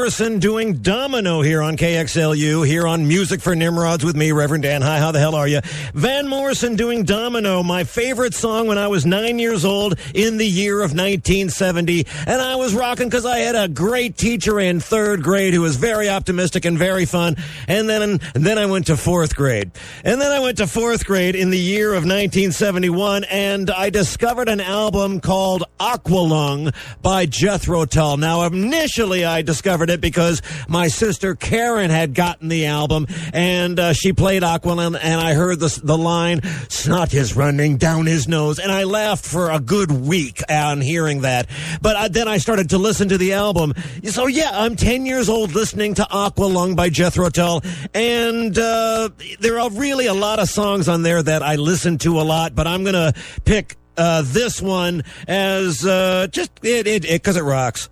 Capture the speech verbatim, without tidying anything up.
Morrison doing Domino here on K X L U, here on Music for Nimrods with me, Reverend Dan. Hi, how the hell are you? Van Morrison doing Domino, my favorite song when I was nine years old in the year of nineteen seventy. And I was rocking because I had a great teacher in third grade who was very optimistic and very fun. And then, and then I went to fourth grade. And then I went to fourth grade in the year of nineteen seventy-one, and I discovered an album called Aqualung by Jethro Tull. Now, initially I discovered it because my sister Karen had gotten the album, and uh, she played Aqualung, and I heard the, the line, "Snot is running down his nose," and I laughed for a good week on hearing that. But I, then I started to listen to the album. So yeah, I'm ten years old listening to Aqualung by Jethro Tull, and uh, there are really a lot of songs on there that I listen to a lot, but I'm going to pick Uh, this one as uh, just it it because it, it rocks.